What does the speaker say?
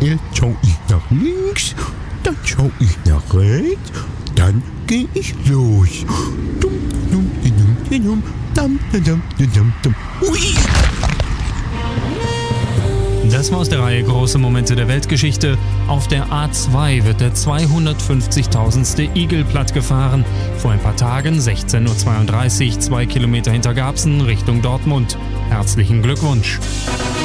Erst schau ich nach links, dann schau ich nach rechts, dann geh ich los. Dum, dum, dum, dum, dum, dum, dum, dum, dum. Ui! Das war aus der Reihe Große Momente der Weltgeschichte. Auf der A2 wird der 250.000. Igel plattgefahren. Vor ein paar Tagen, 16:32 Uhr, 2 Kilometer hinter Garbsen, Richtung Dortmund. Herzlichen Glückwunsch!